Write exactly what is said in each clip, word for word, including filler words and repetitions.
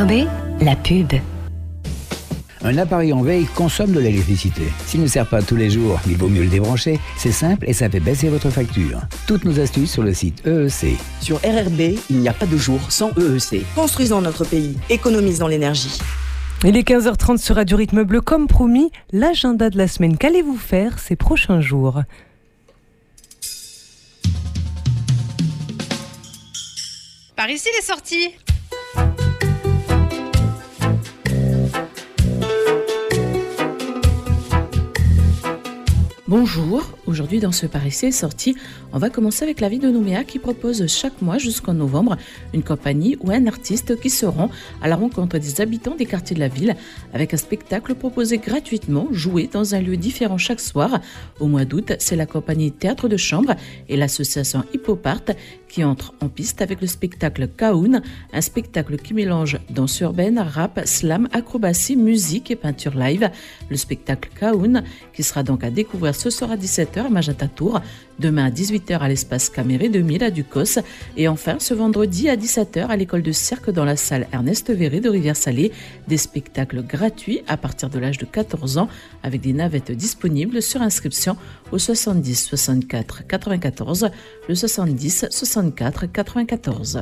R B, la pub. Un appareil en veille consomme de l'électricité. S'il ne sert pas tous les jours, il vaut mieux le débrancher. C'est simple et ça fait baisser votre facture. Toutes nos astuces sur le site E E C. Sur R R B, il n'y a pas de jour sans E E C. Construisons notre pays, économisons l'énergie. Il est quinze heures trente sur Radio Rythme Bleu. Comme promis, l'agenda de la semaine. Qu'allez-vous faire ces prochains jours ? Par ici les sorties. Bonjour, aujourd'hui dans ce Par ici est sorti, on va commencer avec la ville de Nouméa qui propose chaque mois jusqu'en novembre une compagnie ou un artiste qui se rend à la rencontre des habitants des quartiers de la ville avec un spectacle proposé gratuitement, joué dans un lieu différent chaque soir. Au mois d'août, c'est la compagnie Théâtre de Chambre et l'association Hippopart qui entrent en piste avec le spectacle Kaoun, un spectacle qui mélange danse urbaine, rap, slam, acrobatie, musique et peinture live. Le spectacle Kaoun qui sera donc à découvrir ce soir à dix-sept heures à Magenta Tour, demain à dix-huit heures à l'espace Caméré deux mille à Ducos et enfin ce vendredi à dix-sept heures à l'école de cirque dans la salle Ernest Verré de Rivière-Salée. Des spectacles gratuits à partir de l'âge de quatorze ans avec des navettes disponibles sur inscription au soixante-dix soixante-quatre quatre-vingt-quatorze, le soixante-dix soixante-quatre quatre-vingt-quatorze.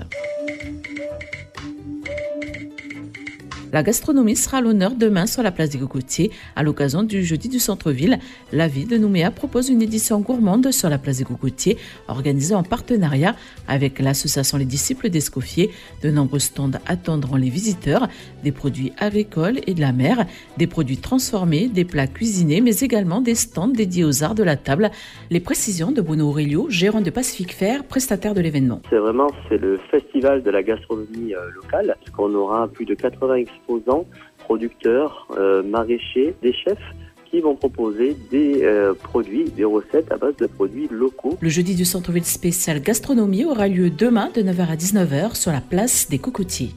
La gastronomie sera à l'honneur demain sur la place des Cocotiers à l'occasion du jeudi du centre-ville. La ville de Nouméa propose une édition gourmande sur la place des Cocotiers organisée en partenariat avec l'association Les Disciples d'Escoffier. De nombreux stands attendront les visiteurs, des produits agricoles et de la mer, des produits transformés, des plats cuisinés, mais également des stands dédiés aux arts de la table. Les précisions de Bruno Aurelio, gérant de Pacific Fair, prestataire de l'événement. C'est vraiment c'est le festival de la gastronomie euh, locale, puisqu'on aura plus de quatre-vingts exposants, producteurs, euh, maraîchers, des chefs qui vont proposer des euh, produits, des recettes à base de produits locaux. Le jeudi du centre-ville spécial gastronomie aura lieu demain de neuf heures à dix-neuf heures sur la place des Cocotiers.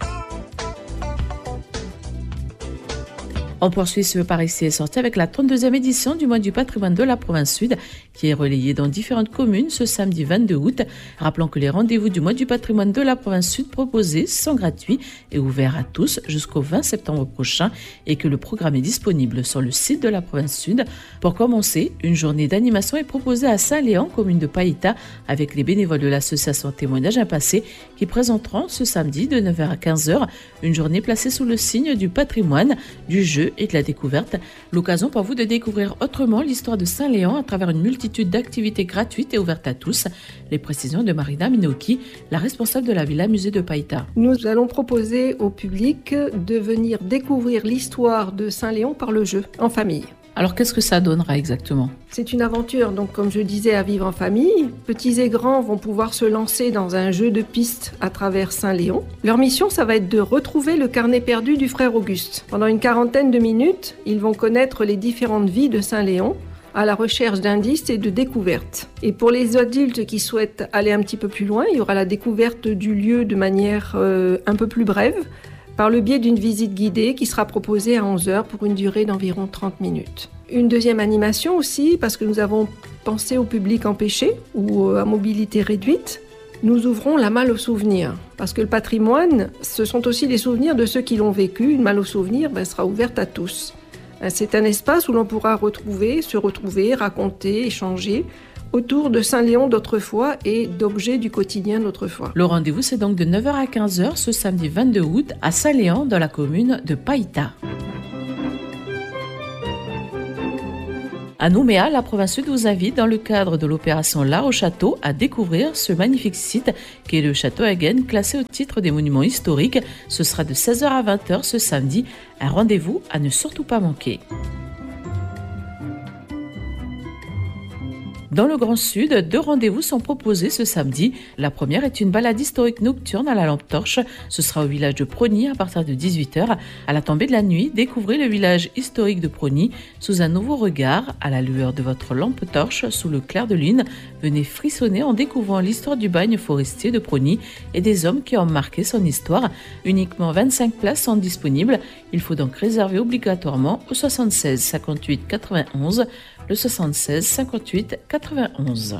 On poursuit ce Par ici est sorti avec la trente-deuxième édition du mois du patrimoine de la province sud qui est relayée dans différentes communes ce samedi vingt-deux août. Rappelons que les rendez-vous du mois du patrimoine de la province sud proposés sont gratuits et ouverts à tous jusqu'au vingt septembre prochain et que le programme est disponible sur le site de la province sud. Pour commencer, une journée d'animation est proposée à Saint-Léon, commune de Païta, avec les bénévoles de l'association Témoins d'âge passé qui présenteront ce samedi de neuf heures à quinze heures une journée placée sous le signe du patrimoine, du jeu et de la découverte. L'occasion pour vous de découvrir autrement l'histoire de Saint-Léon à travers une multitude d'activités gratuites et ouvertes à tous. Les précisions de Marina Minoki, la responsable de la Villa Musée de Païta. Nous allons proposer au public de venir découvrir l'histoire de Saint-Léon par le jeu, en famille. Alors qu'est-ce que ça donnera exactement ? C'est une aventure, donc comme je disais, à vivre en famille. Petits et grands vont pouvoir se lancer dans un jeu de piste à travers Saint-Léon. Leur mission, ça va être de retrouver le carnet perdu du frère Auguste. Pendant une quarantaine de minutes, ils vont connaître les différentes vies de Saint-Léon à la recherche d'indices et de découvertes. Et pour les adultes qui souhaitent aller un petit peu plus loin, il y aura la découverte du lieu de manière euh, un peu plus brève, par le biais d'une visite guidée qui sera proposée à onze heures pour une durée d'environ trente minutes. Une deuxième animation aussi, parce que nous avons pensé au public empêché ou à mobilité réduite, nous ouvrons la malle aux souvenirs. Parce que le patrimoine, ce sont aussi les souvenirs de ceux qui l'ont vécu. Une malle aux souvenirs ben, sera ouverte à tous. C'est un espace où l'on pourra retrouver, se retrouver, raconter, échanger autour de Saint-Léon d'autrefois et d'objets du quotidien d'autrefois. Le rendez-vous, c'est donc de neuf heures à quinze heures ce samedi vingt-deux août à Saint-Léon dans la commune de Païta. À Nouméa, la province sud vous invite dans le cadre de l'opération L'Art au Château à découvrir ce magnifique site qui est le Château Hagen, classé au titre des monuments historiques. Ce sera de seize heures à vingt heures ce samedi, un rendez-vous à ne surtout pas manquer. Dans le Grand Sud, deux rendez-vous sont proposés ce samedi. La première est une balade historique nocturne à la lampe torche. Ce sera au village de Prony à partir de dix-huit heures. À la tombée de la nuit, découvrez le village historique de Prony sous un nouveau regard. À la lueur de votre lampe torche, sous le clair de lune, venez frissonner en découvrant l'histoire du bagne forestier de Prony et des hommes qui ont marqué son histoire. Uniquement vingt-cinq places sont disponibles. Il faut donc réserver obligatoirement au soixante-seize cinquante-huit quatre-vingt-onze, le soixante-seize cinquante-huit quatre-vingt-onze.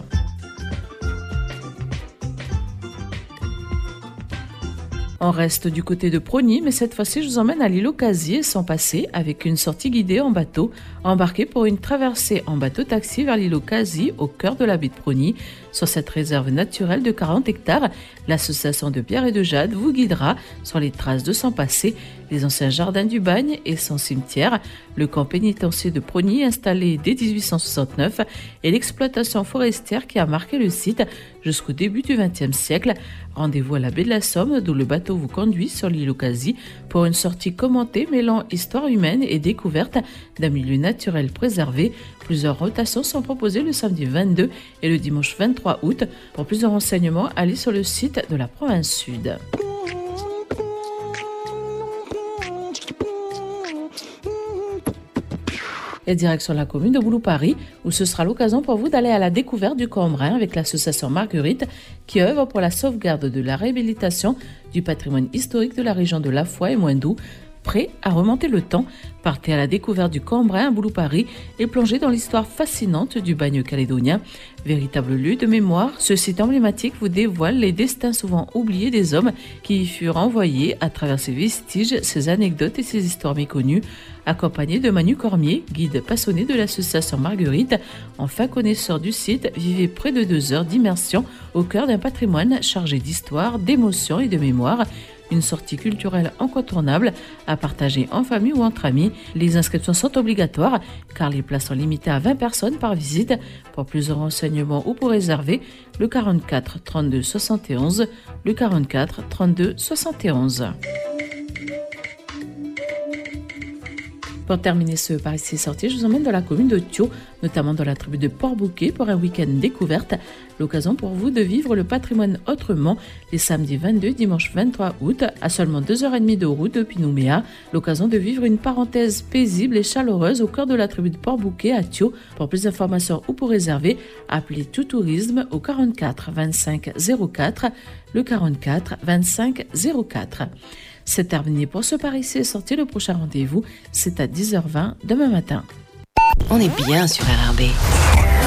On reste du côté de Progny, mais cette fois-ci, je vous emmène à l'île Ocasy et sans passer avec une sortie guidée en bateau. Embarquez pour une traversée en bateau-taxi vers l'île Ocasy, au cœur de la baie de Progny. Sur cette réserve naturelle de quarante hectares, l'association de Pierre et de Jade vous guidera sur les traces de son passé, les anciens jardins du Bagne et son cimetière, le camp pénitentiaire de Progny installé dès dix-huit cent soixante-neuf et l'exploitation forestière qui a marqué le site jusqu'au début du vingtième siècle. Rendez-vous à la baie de la Somme, d'où le bateau vous conduit sur l'île Ocasy pour une sortie commentée mêlant histoire humaine et découverte d'un milieu naturel préservé. Plusieurs rotations sont proposées le samedi vingt-deux et le dimanche vingt-trois août. Pour plus de renseignements, allez sur le site de la province Sud. Et direction la commune de Boulou-Paris, où ce sera l'occasion pour vous d'aller à la découverte du Combrin avec l'association Marguerite, qui œuvre pour la sauvegarde de la réhabilitation du patrimoine historique de la région de La Foix et Moindou. Prêt à remonter le temps, partez à la découverte du Combrin à Boulou-Paris et plongez dans l'histoire fascinante du bagne calédonien. Véritable lieu de mémoire, ce site emblématique vous dévoile les destins souvent oubliés des hommes qui y furent envoyés à travers ses vestiges, ses anecdotes et ses histoires méconnues. Accompagné de Manu Cormier, guide passionné de l'association Marguerite, enfin connaisseur du site, vivez près de deux heures d'immersion au cœur d'un patrimoine chargé d'histoire, d'émotions et de mémoire. Une sortie culturelle incontournable à partager en famille ou entre amis. Les inscriptions sont obligatoires car les places sont limitées à vingt personnes par visite. Pour plus de renseignements ou pour réserver, le quarante-quatre trente-deux soixante et onze, le quarante-quatre trente-deux soixante et onze. Pour terminer ce Par ici sorti, je vous emmène dans la commune de Thio, notamment dans la tribu de Port-Bouquet pour un week-end découverte. L'occasion pour vous de vivre le patrimoine autrement les samedis vingt-deux et dimanche vingt-trois août à seulement deux heures trente de route depuis Nouméa. L'occasion de vivre une parenthèse paisible et chaleureuse au cœur de la tribu de Port-Bouquet à Thio. Pour plus d'informations ou pour réserver, appelez Tout Tourisme au quarante-quatre vingt-cinq zéro quatre, le quarante-quatre vingt-cinq zéro quatre. C'est terminé pour ce Par ici sorti. Le prochain rendez-vous, c'est à dix heures vingt demain matin. On est bien sur R R B.